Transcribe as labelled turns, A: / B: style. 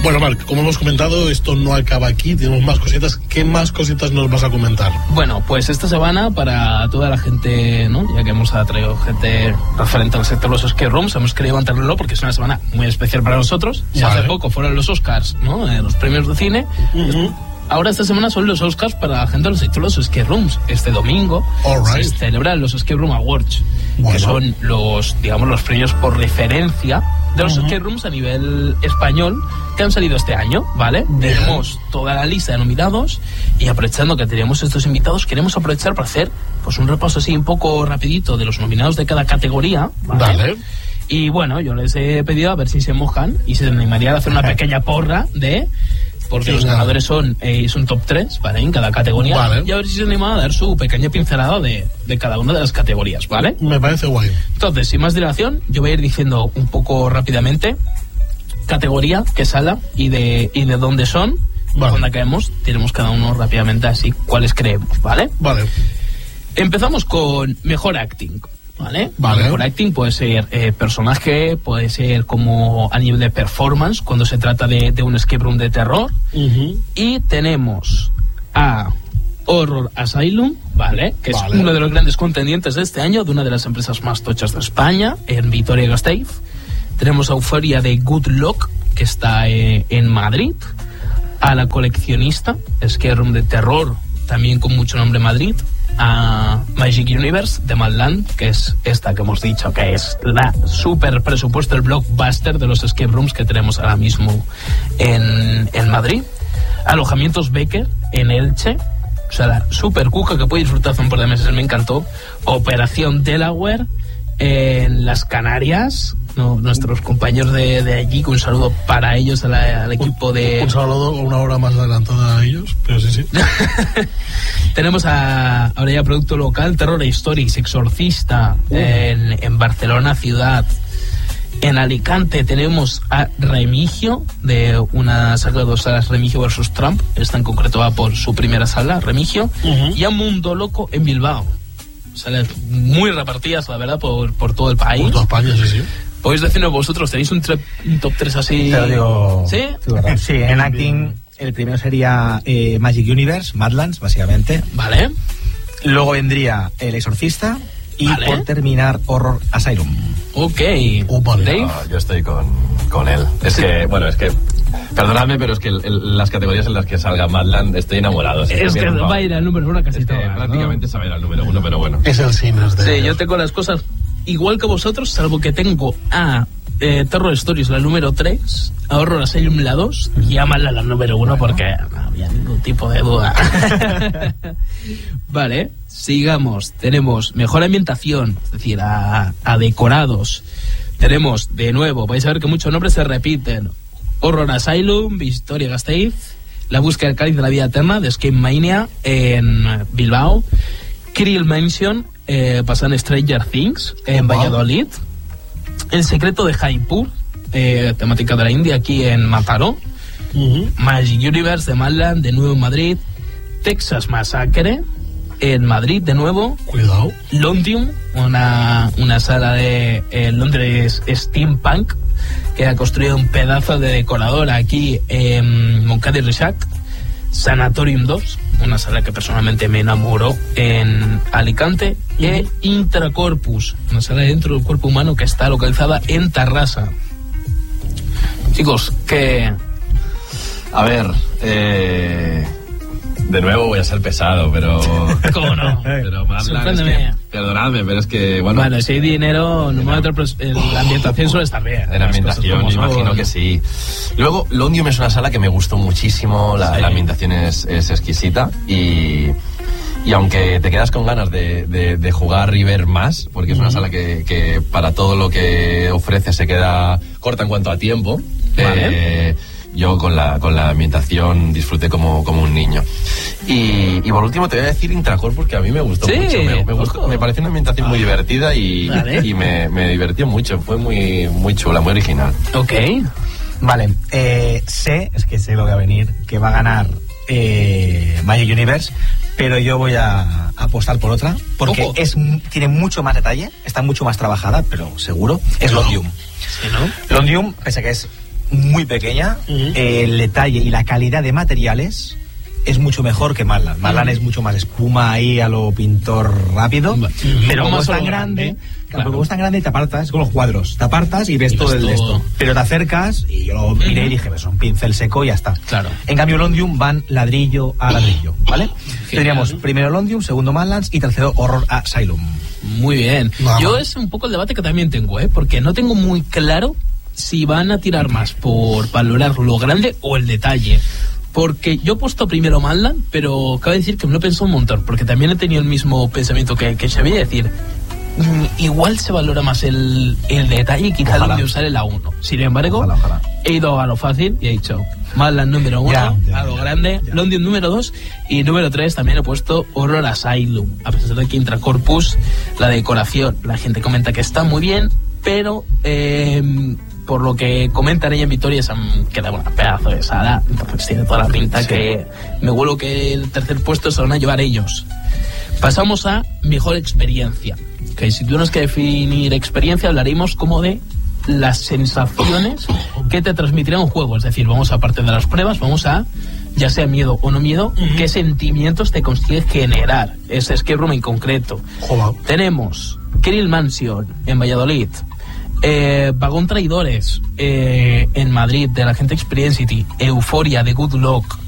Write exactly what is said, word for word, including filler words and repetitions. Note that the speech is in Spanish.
A: Bueno, Marc, como hemos comentado, esto no acaba aquí, tenemos más cositas. ¿Qué más cositas nos vas a comentar?
B: Bueno, pues esta semana, para toda la gente, ¿no? Ya que hemos traído gente referente al sector de los escape rooms, hemos querido mantenerlo porque es una semana muy especial para nosotros. Si vale. Hace poco fueron los Oscars, ¿no? Eh, los premios de cine. Uh-huh. Ahora esta semana son los Oscars para la gente del sector de los escape rooms. Este domingo right. se celebran los Escape Room Awards, bueno. que son los, digamos, los premios por referencia de los uh-huh. escape rooms a nivel español que han salido este año, ¿vale? Bien. Tenemos toda la lista de nominados y aprovechando que tenemos estos invitados, queremos aprovechar para hacer pues un repaso así un poco rapidito de los nominados de cada categoría, ¿vale? Vale. Y bueno, yo les he pedido a ver si se mojan y se animarían a hacer una pequeña porra de... Porque sí, los ganadores son eh, es un top tres, ¿vale? En cada categoría. Vale. Y a ver si se anima a dar su pequeña pincelada de, de cada una de las categorías, ¿vale?
A: Me parece guay.
B: Entonces, sin más dilación, yo voy a ir diciendo un poco rápidamente categoría, qué sala y de, y de dónde son. Vale. Cuando acabemos, tenemos cada uno rápidamente así cuáles creemos, ¿vale?
A: Vale.
B: Empezamos con mejor acting. ¿Vale?
A: Vale.
B: Mejor acting puede ser eh, personaje, puede ser como a nivel de performance cuando se trata de, de un escape room de terror. Uh-huh. Y tenemos a Horror Asylum, ¿vale? Que vale. es uno de los grandes contendientes de este año, de una de las empresas más tochas de España, en Vitoria-Gasteiz. Tenemos a Euphoria de Good Luck, que está eh, en Madrid. A La Coleccionista, escape room de terror, también con mucho nombre en Madrid. A Magic Universe de Madland, que es esta que hemos dicho que es la super presupuesto, el blockbuster de los escape rooms que tenemos ahora mismo en, en Madrid. Alojamientos Becker en Elche, o sea, la super cuca que puede disfrutar hace un par de meses, me encantó. Operación Delaware en las Canarias, no, nuestros compañeros de, de allí, un saludo para ellos, a la, al equipo de...
A: Un saludo una hora más adelantada a ellos, pero sí, sí.
B: Tenemos a, ahora ya producto local, Terror Historics, Exorcista, uh. en, en Barcelona ciudad. En Alicante tenemos a Remigio, de una saga de dos salas, Remigio versus Trump, esta en concreto va por su primera sala, Remigio, uh-huh. y a Mundo Loco en Bilbao. Salen muy repartidas, la verdad, por, por todo el país.
A: Por toda España, sí, sí.
B: Podéis decirnos vosotros, ¿tenéis un, tre- un top tres así?
C: Te lo digo.
B: ¿Sí?
C: Sí, en acting el primero sería eh, Magic Universe, Madlands, básicamente.
B: Vale.
C: Luego vendría El Exorcista y
B: vale.
C: por terminar Horror Asylum.
B: Ok.
A: Oh, vale.
B: Dave.
D: No, yo estoy con, con él. Es sí. que, bueno, es que... Perdonadme, pero es que el, el, las categorías en las que salga Madland estoy enamorado.
B: Es, es que, que va a ir al número uno casi
D: es que
B: todas,
D: prácticamente
B: ¿no?
D: se va a ir al número uno, pero bueno.
A: Es el cine de
B: Sí,
A: ellos.
B: yo tengo las cosas igual que vosotros, salvo que tengo a eh, Terror Stories la número tres, a Horror Asylum la dos y a Madland la número uno, bueno. Porque no había ningún tipo de duda. Vale, sigamos. Tenemos mejor ambientación, es decir, a, a decorados. Tenemos, de nuevo, vais a ver que muchos nombres se repiten. Horror Asylum, Vitoria-Gasteiz, La Búsqueda del Cáliz de la Vida Eterna, de Escape Mania en Bilbao, Krill Mansion, eh, pasan Stranger Things en oh, Valladolid, wow. El Secreto de Jaipur, eh, temática de la India, aquí en Mataró, uh-huh. Magic Universe de Madland, de nuevo en Madrid, Texas Massacre en Madrid, de nuevo.
A: Cuidado.
B: Londium, una, una sala de eh, Londres Steampunk, que ha construido un pedazo de decorador aquí en Moncada y Reixac. Sanatorium dos, una sala que personalmente me enamoró en Alicante. Uh-huh. E Intracorpus, una sala dentro del cuerpo humano que está localizada en Tarrasa. Chicos, ¿qué...?
D: A ver, eh... de nuevo voy a ser pesado, pero...
B: ¿Cómo no?
D: Pero Madland, es que, perdonadme, pero es que... Bueno,
B: bueno si hay dinero, no me la ambientación suele estar bien.
D: En la ambientación, imagino que sí. Luego, Londium es una sala que me gustó muchísimo, la, sí. la ambientación es, es exquisita y... Y aunque te quedas con ganas de, de, de jugar y ver más, porque es una uh-huh. sala que, que para todo lo que ofrece se queda corta en cuanto a tiempo, vale. eh, yo con la, con la ambientación disfruté como, como un niño. Y, y por último te voy a decir Intracorpus, que a mí me gustó
B: sí,
D: mucho. Me, me, gustó, me pareció una ambientación muy divertida y, vale. y me, me divirtió mucho. Fue muy, muy chula, muy original.
B: Ok.
C: Vale, eh, sé, es que sé lo que va a venir, que va a ganar eh, Magic Universe, pero yo voy a apostar por otra, porque Ojo. es tiene mucho más detalle, está mucho más trabajada, pero seguro, es no. Londium.
B: ¿Sí, no?
C: Londium, pese a que es muy pequeña, uh-huh. el detalle y la calidad de materiales es mucho mejor que Madland. Madland uh-huh. es mucho más espuma ahí a lo pintor rápido, uh-huh. pero como es tan grande, grande claro. como es tan grande te apartas, es como los cuadros, te apartas y ves y todo ves el todo. Esto. Pero te acercas y yo lo uh-huh. miré y dije, pues un pincel seco y ya está.
B: Claro.
C: En cambio Londium van ladrillo a ladrillo, ¿vale? Genial. Tendríamos primero Londium, segundo Madlands y tercero Horror Asylum.
B: Muy bien. Vamos. Yo es un poco el debate que también tengo, ¿eh? Porque no tengo muy claro si van a tirar más por valorar lo grande o el detalle. Porque yo he puesto primero Madland, pero cabe decir que me lo he pensado un montón, porque también he tenido el mismo pensamiento que, que Xavi, decir, mmm, igual se valora más el, el detalle y quizá lo de usar el A uno. Sin embargo, ojalá, ojalá. he ido a lo fácil y he dicho Madland número uno, ya, ya, a lo ya, grande, ya. Londium número dos y número tres también he puesto Horror Asylum. A pesar de que Intra Corpus, la decoración, la gente comenta que está muy bien, pero eh, por lo que comentan ella en Vitoria se han quedado una pedazo de sala, entonces tiene toda la pinta sí. que me huelo que el tercer puesto se lo van a llevar ellos. Pasamos a mejor experiencia, que si tuvieras que definir experiencia hablaríamos como de las sensaciones que te transmitirá un juego, es decir, vamos a parte de las pruebas, vamos a, ya sea miedo o no miedo, uh-huh. qué sentimientos te consigue generar ese escape room en concreto.
A: Joder.
B: Tenemos Krill Mansion en Valladolid, eh, Vagón Traidores eh, en Madrid de la gente Experience City, Euforia de Good Luck